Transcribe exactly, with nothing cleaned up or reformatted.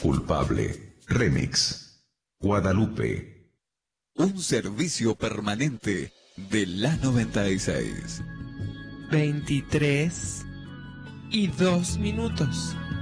Culpable, Remix. Guadalupe. Un servicio permanente de la noventa y seis. veintitrés y dos minutos.